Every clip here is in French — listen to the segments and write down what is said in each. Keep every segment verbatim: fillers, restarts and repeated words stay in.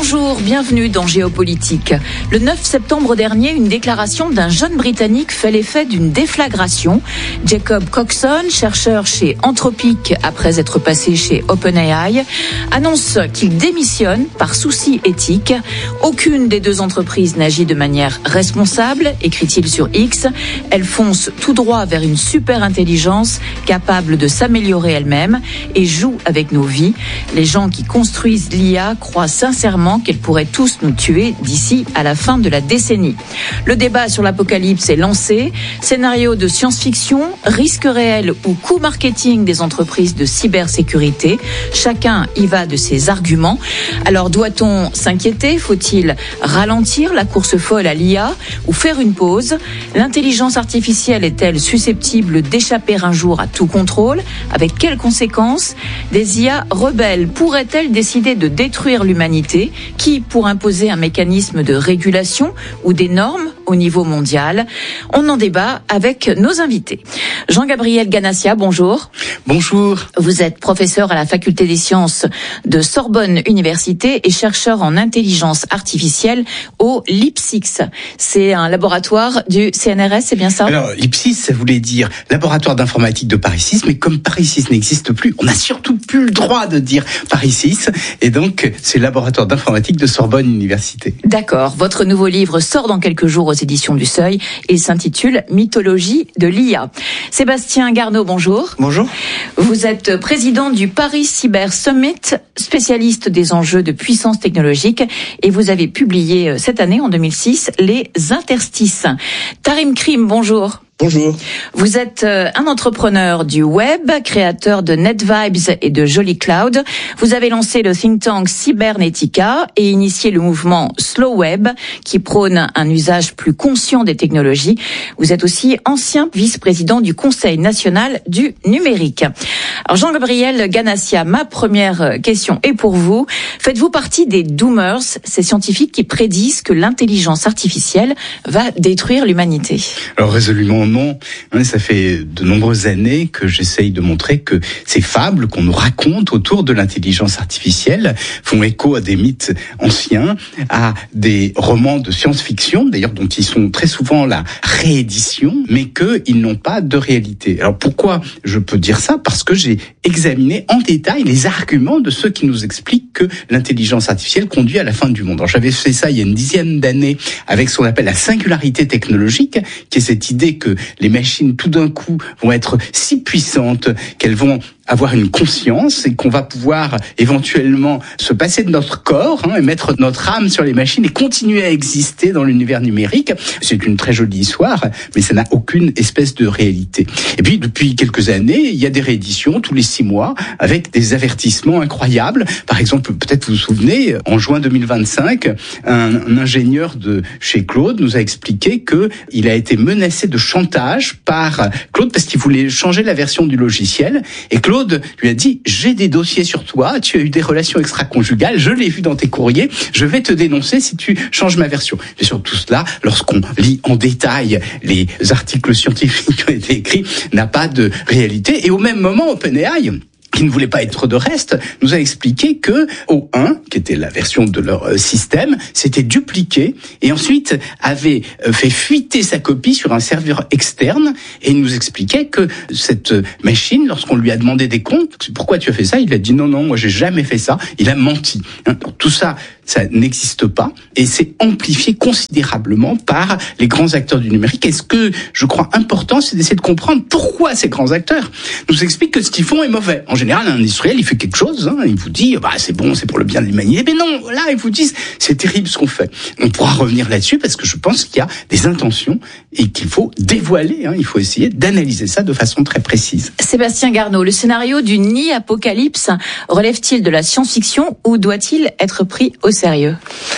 Bonjour, bienvenue dans Géopolitique. Le neuf septembre dernier, une déclaration d'un jeune Britannique fait l'effet d'une déflagration. Jacob Coxon, chercheur chez Anthropic après être passé chez OpenAI, annonce qu'il démissionne par souci éthique. Aucune des deux entreprises n'agit de manière responsable, écrit-il sur X. Elles foncent tout droit vers une super intelligence capable de s'améliorer elle-même et joue avec nos vies. Les gens qui construisent l'I A croient sincèrement qu'elles pourraient tous nous tuer d'ici à la fin de la décennie. Le débat sur l'apocalypse est lancé. Scénario de science-fiction, risque réel ou coût marketing des entreprises de cybersécurité. Chacun y va de ses arguments. Alors doit-on s'inquiéter? Faut-il ralentir la course folle à l'I A ou faire une pause? L'intelligence artificielle est-elle susceptible d'échapper un jour à tout contrôle? Avec quelles conséquences? Des I A rebelles pourraient-elles décider de détruire l'humanité? Qui pour imposer un mécanisme de régulation ou des normes au niveau mondial? On en débat avec nos invités. Jean-Gabriel Ganassia, bonjour. Bonjour. Vous êtes professeur à la faculté des sciences de Sorbonne Université et chercheur en intelligence artificielle au LIPSIS. C'est un laboratoire du C N R S, c'est bien ça? Alors, LIPSIS, ça voulait dire laboratoire d'informatique de Paris six, mais comme Paris six n'existe plus, on n'a surtout plus le droit de dire Paris six, et donc c'est le laboratoire d'informatique de Sorbonne Université. D'accord. Votre nouveau livre sort dans quelques jours aux éditions du Seuil. Il s'intitule Mythologie de l'I A. Sébastien Garneau, bonjour. Bonjour. Vous êtes président du Paris Cyber Summit, spécialiste des enjeux de puissance technologique, et vous avez publié cette année, en deux mille six, Les Interstices. Tarim Krim, bonjour. Bonjour. Vous êtes un entrepreneur du web, créateur de NetVibes et de Jolly Cloud. Vous avez lancé le think tank Cybernetica et initié le mouvement Slow Web qui prône un usage plus conscient des technologies. Vous êtes aussi ancien vice-président du Conseil national du numérique. Alors Jean-Gabriel Ganassia, ma première question est pour vous. Faites-vous partie des doomers, ces scientifiques qui prédisent que l'intelligence artificielle va détruire l'humanité? Alors résolument non. Ça fait de nombreuses années que j'essaye de montrer que ces fables qu'on nous raconte autour de l'intelligence artificielle font écho à des mythes anciens, à des romans de science-fiction, d'ailleurs dont ils sont très souvent la réédition, mais qu'ils n'ont pas de réalité. Alors pourquoi je peux dire ça? Parce que j'ai examiné en détail les arguments de ceux qui nous expliquent que l'intelligence artificielle conduit à la fin du monde. Alors j'avais fait ça il y a une dizaine d'années avec ce qu'on appelle la singularité technologique, qui est cette idée que les machines tout d'un coup vont être si puissantes qu'elles vont avoir une conscience et qu'on va pouvoir éventuellement se passer de notre corps hein, et mettre notre âme sur les machines et continuer à exister dans l'univers numérique. C'est une très jolie histoire, mais ça n'a aucune espèce de réalité. Et puis, depuis quelques années, il y a des rééditions tous les six mois avec des avertissements incroyables. Par exemple, peut-être vous vous souvenez, en juin deux mille vingt-cinq, un, un ingénieur de chez Claude nous a expliqué que il a été menacé de chantage par Claude parce qu'il voulait changer la version du logiciel. Et Claude Claude lui a dit « J'ai des dossiers sur toi, tu as eu des relations extra-conjugales, je l'ai vu dans tes courriers, je vais te dénoncer si tu changes ma version. » Et sur tout cela, lorsqu'on lit en détail les articles scientifiques qui ont été écrits, n'a pas de réalité. Et au même moment, OpenAI, qui ne voulait pas être de reste, nous a expliqué que O un, qui était la version de leur système, s'était dupliqué et ensuite avait fait fuiter sa copie sur un serveur externe, et il nous expliquait que cette machine, lorsqu'on lui a demandé des comptes, pourquoi tu as fait ça? Il a dit non, non, moi j'ai jamais fait ça. Il a menti. Donc, tout ça, ça n'existe pas et c'est amplifié considérablement par les grands acteurs du numérique. Et ce que je crois important, c'est d'essayer de comprendre pourquoi ces grands acteurs nous expliquent que ce qu'ils font est mauvais. En général, un industriel, il fait quelque chose, hein, il vous dit, bah, c'est bon, c'est pour le bien de l'humanité. Mais non, là, ils vous disent, c'est terrible ce qu'on fait. On pourra revenir là-dessus parce que je pense qu'il y a des intentions et qu'il faut dévoiler, hein, il faut essayer d'analyser ça de façon très précise. Sébastien Garneau, le scénario du nid-apocalypse relève-t-il de la science-fiction ou doit-il être pris au sérieux ?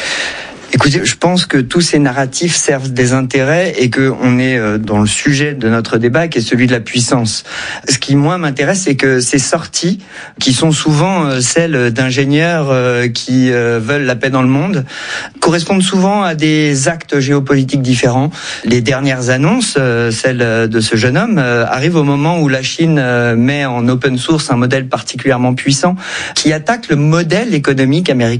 Écoutez, je pense que tous ces narratifs servent des intérêts et que on est dans le sujet de notre débat qui est celui de la puissance. Ce qui, moi, m'intéresse, c'est que ces sorties, qui sont souvent celles d'ingénieurs qui veulent la paix dans le monde, correspondent souvent à des actes géopolitiques différents. Les dernières annonces, celles de ce jeune homme, arrivent au moment où la Chine met en open source un modèle particulièrement puissant qui attaque le modèle économique américain.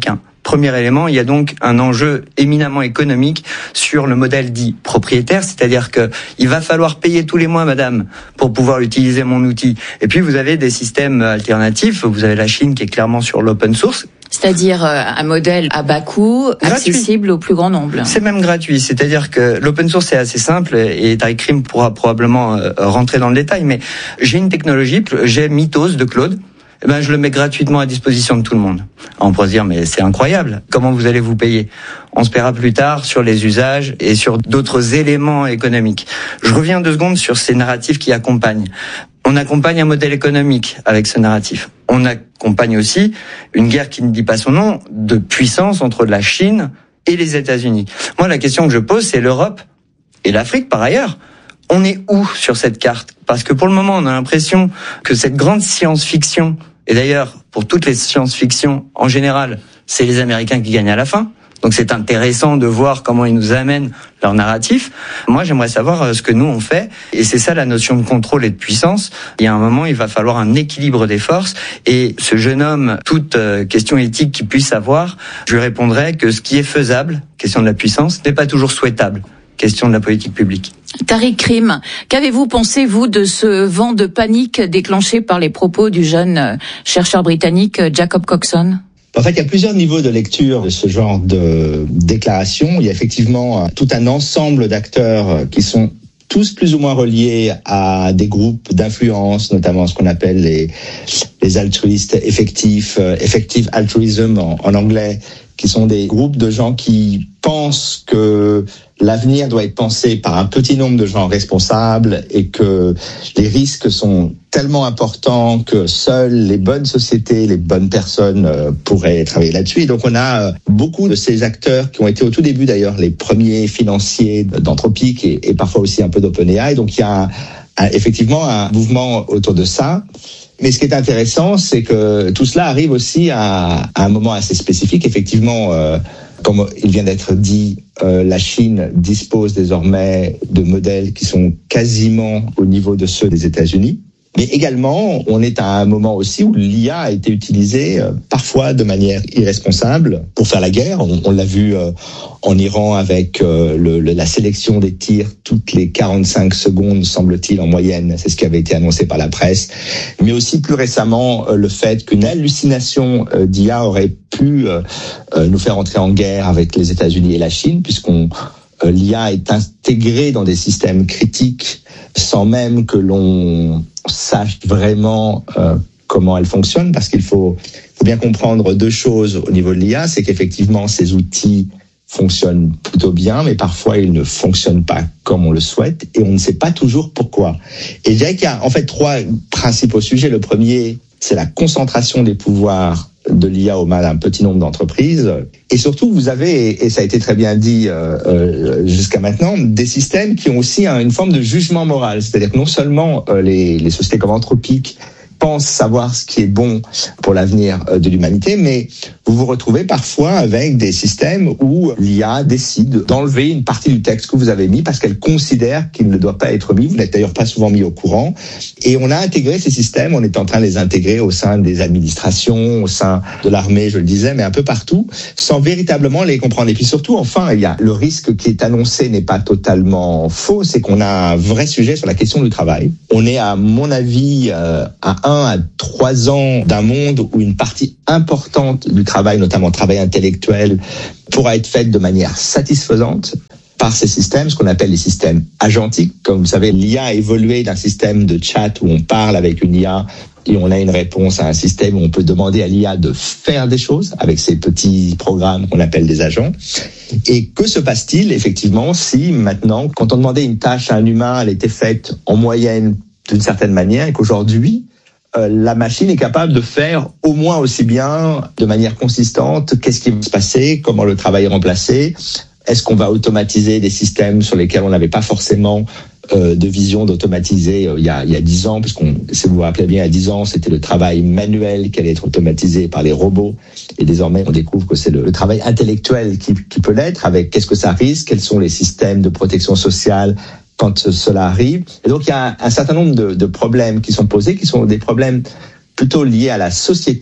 Premier élément, il y a donc un enjeu éminemment économique sur le modèle dit propriétaire, c'est-à-dire que il va falloir payer tous les mois, madame, pour pouvoir utiliser mon outil. Et puis vous avez des systèmes alternatifs, vous avez la Chine qui est clairement sur l'open source. C'est-à-dire un modèle à bas coût, gratuit, accessible au plus grand nombre. C'est même gratuit, c'est-à-dire que l'open source est assez simple et Tariq Krim pourra probablement rentrer dans le détail, mais j'ai une technologie, j'ai Mythos de Claude, eh ben je le mets gratuitement à disposition de tout le monde. On pourrait se dire mais c'est incroyable, comment vous allez vous payer ? On se paiera plus tard sur les usages et sur d'autres éléments économiques. Je reviens deux secondes sur ces narratifs qui accompagnent. On accompagne un modèle économique avec ce narratif. On accompagne aussi une guerre qui ne dit pas son nom, de puissance entre la Chine et les États-Unis. Moi, la question que je pose, c'est l'Europe et l'Afrique par ailleurs. On est où sur cette carte ? Parce que pour le moment, on a l'impression que cette grande science-fiction, et d'ailleurs, pour toutes les science-fiction, en général, c'est les Américains qui gagnent à la fin. Donc c'est intéressant de voir comment ils nous amènent leur narratif. Moi, j'aimerais savoir ce que nous on fait. Et c'est ça la notion de contrôle et de puissance. Il y a un moment, il va falloir un équilibre des forces. Et ce jeune homme, toute question éthique qu'il puisse avoir, je lui répondrai que ce qui est faisable, question de la puissance, n'est pas toujours souhaitable, question de la politique publique. Tariq Krim, qu'avez-vous pensé, vous, de ce vent de panique déclenché par les propos du jeune chercheur britannique Jacob Coxon ? En fait, il y a plusieurs niveaux de lecture de ce genre de déclaration. Il y a effectivement tout un ensemble d'acteurs qui sont tous plus ou moins reliés à des groupes d'influence, notamment ce qu'on appelle les, les altruistes effectifs, effective altruism en, en anglais, qui sont des groupes de gens qui pensent que l'avenir doit être pensé par un petit nombre de gens responsables et que les risques sont tellement importants que seules les bonnes sociétés, les bonnes personnes euh, pourraient travailler là-dessus. Et donc on a euh, beaucoup de ces acteurs qui ont été au tout début d'ailleurs les premiers financiers d'Anthropic et, et parfois aussi un peu d'OpenAI. Donc il y a un, un, effectivement un mouvement autour de ça. Mais ce qui est intéressant, c'est que tout cela arrive aussi à, à un moment assez spécifique. Effectivement, euh, comme il vient d'être dit, euh, la Chine dispose désormais de modèles qui sont quasiment au niveau de ceux des États-Unis. Mais également, on est à un moment aussi où l'I A a été utilisée euh, parfois de manière irresponsable pour faire la guerre. On, on l'a vu euh, en Iran avec euh, le, le, la sélection des tirs toutes les quarante-cinq secondes, semble-t-il, en moyenne. C'est ce qui avait été annoncé par la presse. Mais aussi plus récemment, euh, le fait qu'une hallucination euh, d'I A aurait pu euh, euh, nous faire entrer en guerre avec les États-Unis et la Chine, puisqu'on euh, l'I A est intégrée dans des systèmes critiques sans même que l'on sache vraiment euh, comment elle fonctionne, parce qu'il faut, faut bien comprendre deux choses au niveau de l'I A, c'est qu'effectivement ces outils fonctionnent plutôt bien, mais parfois ils ne fonctionnent pas comme on le souhaite, et on ne sait pas toujours pourquoi. Et je dirais qu'il y a en fait trois principaux sujets. Le premier, c'est la concentration des pouvoirs de l'I A au mal d'un petit nombre d'entreprises. Et surtout, vous avez, et ça a été très bien dit euh, euh, jusqu'à maintenant, des systèmes qui ont aussi un, une forme de jugement moral. C'est-à-dire que non seulement euh, les, les sociétés comme Anthropic pensent savoir ce qui est bon pour l'avenir de l'humanité, mais vous vous retrouvez parfois avec des systèmes où l'I A décide d'enlever une partie du texte que vous avez mis parce qu'elle considère qu'il ne doit pas être mis. Vous n'êtes d'ailleurs pas souvent mis au courant. Et on a intégré ces systèmes, on est en train de les intégrer au sein des administrations, au sein de l'armée, je le disais, mais un peu partout, sans véritablement les comprendre. Et puis surtout, enfin, il y a le risque qui est annoncé n'est pas totalement faux, c'est qu'on a un vrai sujet sur la question du travail. On est, à mon avis, euh, à un à trois ans d'un monde où une partie importante du travail, notamment le travail intellectuel, pourra être faite de manière satisfaisante par ces systèmes, ce qu'on appelle les systèmes agentiques. Comme vous savez, l'I A a évolué d'un système de chat où on parle avec une I A et on a une réponse à un système où on peut demander à l'I A de faire des choses avec ces petits programmes qu'on appelle des agents. Et que se passe-t-il effectivement si maintenant, quand on demandait une tâche à un humain, elle était faite en moyenne d'une certaine manière et qu'aujourd'hui, Euh, la machine est capable de faire au moins aussi bien, de manière consistante, qu'est-ce qui va se passer, comment le travail est remplacé, est-ce qu'on va automatiser des systèmes sur lesquels on n'avait pas forcément euh, de vision d'automatiser euh, il y a il y a dix ans, puisqu'on, si vous vous rappelez bien, il y a dix ans, c'était le travail manuel qui allait être automatisé par les robots, et désormais on découvre que c'est le, le travail intellectuel qui, qui peut l'être, avec qu'est-ce que ça risque, quels sont les systèmes de protection sociale quand cela arrive. Et donc il y a un, un certain nombre de, de problèmes qui sont posés, qui sont des problèmes plutôt liés à la société,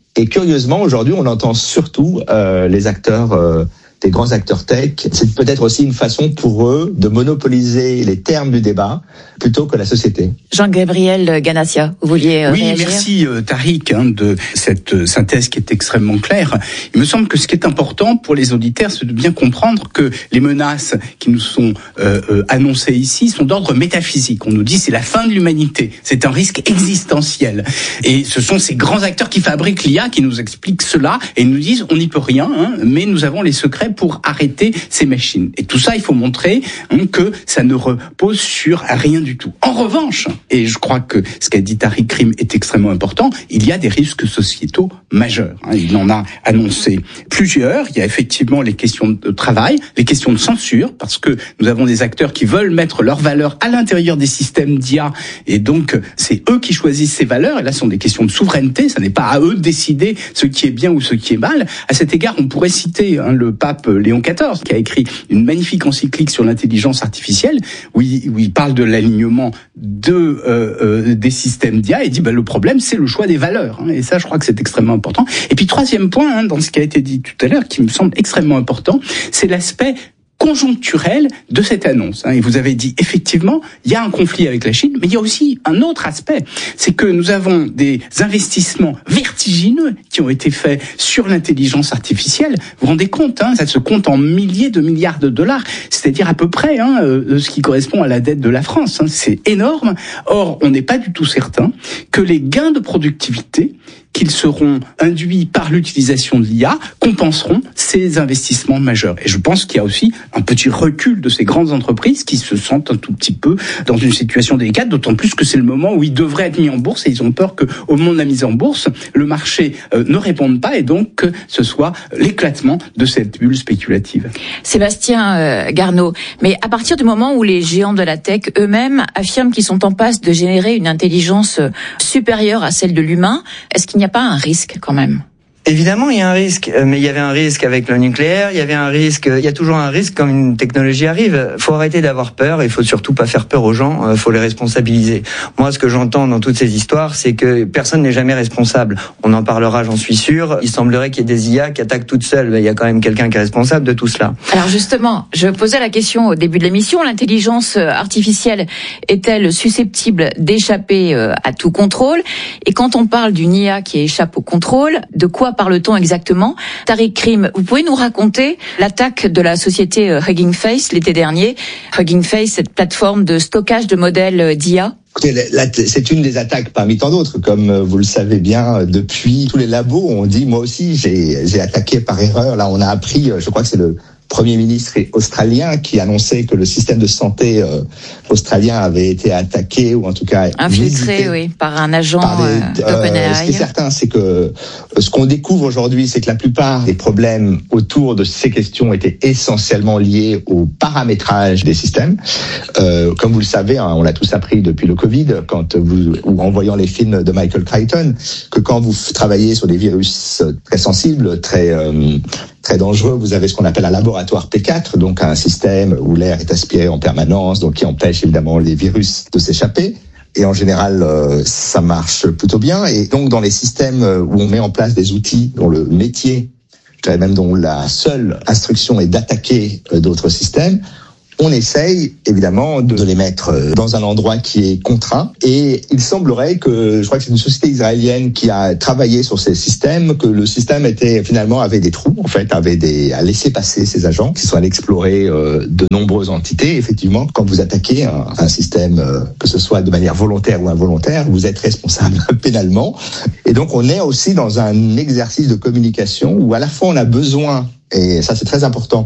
Et curieusement, aujourd'hui, on entend surtout euh, les acteurs, euh, des grands acteurs tech. C'est peut-être aussi une façon pour eux de monopoliser les termes du débat plutôt que la société. Jean-Gabriel Ganassia, vous vouliez euh, oui, réagir ? Merci euh, Tariq hein, de cette synthèse qui est extrêmement claire. Il me semble que ce qui est important pour les auditeurs, c'est de bien comprendre que les menaces qui nous sont euh, euh, annoncées ici sont d'ordre métaphysique. On nous dit c'est la fin de l'humanité, c'est un risque existentiel. Et ce sont ces grands acteurs qui fabriquent l'I A qui nous expliquent cela et nous disent on n'y peut rien, hein, mais nous avons les secrets pour arrêter ces machines. Et tout ça, il faut montrer hein, que ça ne repose sur rien du tout. En revanche, et je crois que ce qu'a dit Tariq Krim est extrêmement important, il y a des risques sociétaux majeurs. Hein. Il en a annoncé plusieurs. Il y a effectivement les questions de travail, les questions de censure, parce que nous avons des acteurs qui veulent mettre leurs valeurs à l'intérieur des systèmes d'I A, et donc c'est eux qui choisissent ces valeurs, et là ce sont des questions de souveraineté, ça n'est pas à eux de décider ce qui est bien ou ce qui est mal. À cet égard, on pourrait citer hein, le pape Léon quatorze, qui a écrit une magnifique encyclique sur l'intelligence artificielle, où il, où il parle de l'alignement de euh, euh, des systèmes d'I A, et dit bah, le problème c'est le choix des valeurs, hein, et ça je crois que c'est extrêmement important. Et puis troisième point, hein, dans ce qui a été dit tout à l'heure, qui me semble extrêmement important, c'est l'aspect conjoncturel de cette annonce. Et vous avez dit, effectivement, il y a un conflit avec la Chine, mais il y a aussi un autre aspect, c'est que nous avons des investissements vertigineux qui ont été faits sur l'intelligence artificielle. Vous vous rendez compte, hein, ça se compte en milliers de milliards de dollars, c'est-à-dire à peu près hein, euh, ce qui correspond à la dette de la France. Hein. C'est énorme. Or, on n'est pas du tout certain que les gains de productivité qu'ils seront induits par l'utilisation de l'I A compenseront ces investissements majeurs. Et je pense qu'il y a aussi un petit recul de ces grandes entreprises qui se sentent un tout petit peu dans une situation délicate, d'autant plus que c'est le moment où ils devraient être mis en bourse et ils ont peur qu'au moment de la mise en bourse, le marché euh, ne réponde pas et donc que ce soit l'éclatement de cette bulle spéculative. Sébastien euh, Garnaud, mais à partir du moment où les géants de la tech eux-mêmes affirment qu'ils sont en passe de générer une intelligence supérieure à celle de l'humain, est-ce qu'il n'y a pas un risque quand même ? Évidemment, il y a un risque, mais il y avait un risque avec le nucléaire, il y avait un risque, il y a toujours un risque quand une technologie arrive. Il faut arrêter d'avoir peur, il faut surtout pas faire peur aux gens, il faut les responsabiliser. Moi, ce que j'entends dans toutes ces histoires, c'est que personne n'est jamais responsable. On en parlera, j'en suis sûr. Il semblerait qu'il y ait des I A qui attaquent toutes seules. Il y a quand même quelqu'un qui est responsable de tout cela. Alors justement, je posais la question au début de l'émission, l'intelligence artificielle est-elle susceptible d'échapper à tout contrôle ? Et quand on parle d'une I A qui échappe au contrôle, de quoi parle-t-on exactement ? Tariq Krim, vous pouvez nous raconter l'attaque de la société Hugging Face l'été dernier. Hugging Face, cette plateforme de stockage de modèles d'I A ? Écoutez, c'est une des attaques parmi tant d'autres. Comme vous le savez bien, depuis tous les labos, on dit, moi aussi, j'ai, j'ai attaqué par erreur. Là, on a appris, je crois que c'est le Premier ministre australien qui annonçait que le système de santé euh, australien avait été attaqué ou en tout cas infiltré, oui, par un agent par les, d'OpenAI. Euh, ce qui est certain, c'est que ce qu'on découvre aujourd'hui, c'est que la plupart des problèmes autour de ces questions étaient essentiellement liés au paramétrage des systèmes. Euh, comme vous le savez, hein, on l'a tous appris depuis le Covid, quand vous, ou en voyant les films de Michael Crichton, que quand vous travaillez sur des virus très sensibles, très euh, très dangereux, vous avez ce qu'on appelle un laboratoire P quatre, donc un système où l'air est aspiré en permanence, donc qui empêche évidemment les virus de s'échapper. Et en général, euh, ça marche plutôt bien. Et donc, dans les systèmes où on met en place des outils dont le métier, je dirais même dont la seule instruction est d'attaquer euh, d'autres systèmes, on essaye évidemment de les mettre dans un endroit qui est contraint. Et il semblerait que, je crois que c'est une société israélienne qui a travaillé sur ces systèmes, que le système était finalement avait des trous, en fait, avait des à laisser passer ces agents qui sont allés explorer euh, de nombreuses entités. Effectivement, quand vous attaquez un, un système, euh, que ce soit de manière volontaire ou involontaire, vous êtes responsable pénalement. Et donc, on est aussi dans un exercice de communication où à la fois on a besoin, et ça c'est très important,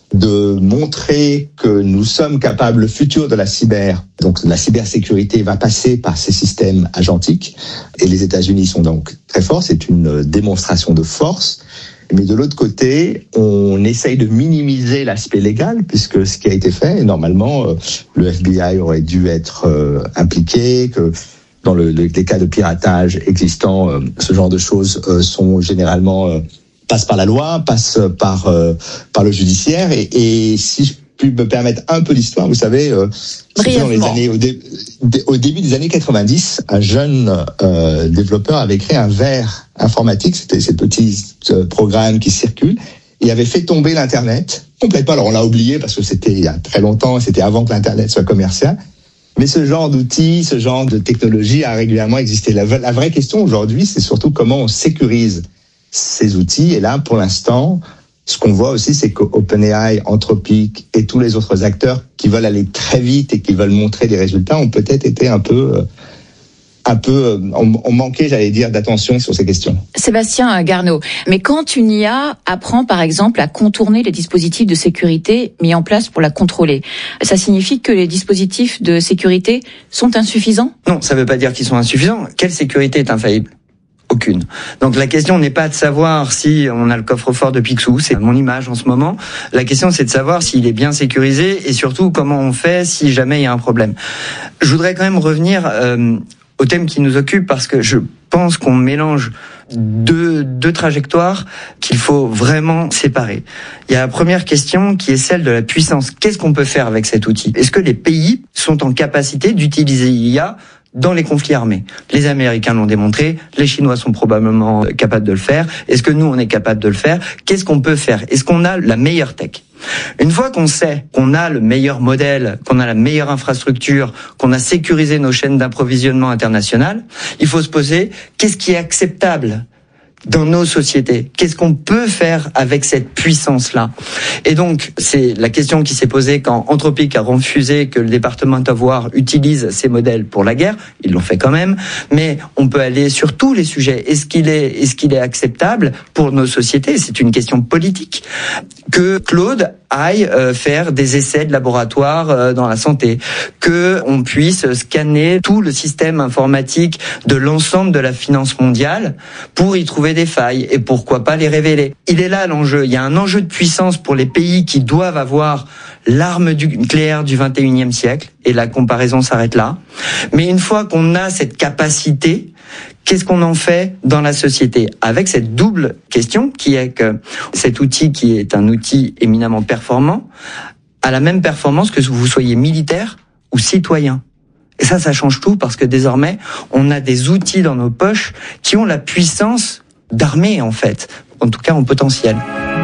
de montrer que nous sommes capables, le futur de la cyber, donc la cybersécurité va passer par ces systèmes agentiques, et les États-Unis sont donc très forts, c'est une démonstration de force. Mais de l'autre côté, on essaye de minimiser l'aspect légal, puisque ce qui a été fait, normalement, le F B I aurait dû être euh, impliqué, que dans le, le, les cas de piratage existants, euh, ce genre de choses euh, sont généralement euh, passent par la loi, passent par euh, par le judiciaire. Et, et si je puis me permettre un peu l'histoire, vous savez, euh, dans les années au, dé, au début des années quatre-vingt-dix, un jeune euh, développeur avait créé un verre informatique, c'était ces petits euh, programmes qui circulent, et avait fait tomber l'Internet complètement. Alors on l'a oublié parce que c'était il y a très longtemps, c'était avant que l'Internet soit commercial. Mais ce genre d'outils, ce genre de technologie a régulièrement existé. La, la vraie question aujourd'hui, c'est surtout comment on sécurise ces outils. Et là, pour l'instant, ce qu'on voit aussi, c'est qu'OpenAI, Anthropic et tous les autres acteurs qui veulent aller très vite et qui veulent montrer des résultats ont peut-être été un peu... Euh, un peu, on, on manquait, j'allais dire, d'attention sur ces questions. Sébastien Garnaud, mais quand une I A apprend, par exemple, à contourner les dispositifs de sécurité mis en place pour la contrôler, ça signifie que les dispositifs de sécurité sont insuffisants ? Non, ça ne veut pas dire qu'ils sont insuffisants. Quelle sécurité est infaillible ? Aucune. Donc la question n'est pas de savoir si on a le coffre-fort de Picsou, c'est mon image en ce moment. La question c'est de savoir s'il est bien sécurisé et surtout comment on fait si jamais il y a un problème. Je voudrais quand même revenir euh, au thème qui nous occupe parce que je pense qu'on mélange deux, deux trajectoires qu'il faut vraiment séparer. Il y a la première question qui est celle de la puissance. Qu'est-ce qu'on peut faire avec cet outil ? Est-ce que les pays sont en capacité d'utiliser l'I A dans les conflits armés? Les Américains l'ont démontré, les Chinois sont probablement capables de le faire. Est-ce que nous, on est capable de le faire? Qu'est-ce qu'on peut faire? Est-ce qu'on a la meilleure tech? Une fois qu'on sait qu'on a le meilleur modèle, qu'on a la meilleure infrastructure, qu'on a sécurisé nos chaînes d'approvisionnement internationales, il faut se poser, qu'est-ce qui est acceptable dans nos sociétés? Qu'est-ce qu'on peut faire avec cette puissance-là? Et donc, c'est la question qui s'est posée quand Anthropic a refusé que le Department of War utilise ces modèles pour la guerre. Ils l'ont fait quand même. Mais on peut aller sur tous les sujets. Est-ce qu'il est, est-ce qu'il est acceptable pour nos sociétés? C'est une question politique. Que Claude aille euh, faire des essais de laboratoire euh, dans la santé, que on puisse scanner tout le système informatique de l'ensemble de la finance mondiale pour y trouver des failles et pourquoi pas les révéler. Il est là l'enjeu. Il y a un enjeu de puissance pour les pays qui doivent avoir l'arme nucléaire du vingt et unième siècle et la comparaison s'arrête là. Mais une fois qu'on a cette capacité, qu'est-ce qu'on en fait dans la société? Avec cette double question qui est que cet outil qui est un outil éminemment performant a la même performance que vous soyez militaire ou citoyen. Et ça, ça change tout parce que désormais, on a des outils dans nos poches qui ont la puissance d'armée en fait, en tout cas en potentiel.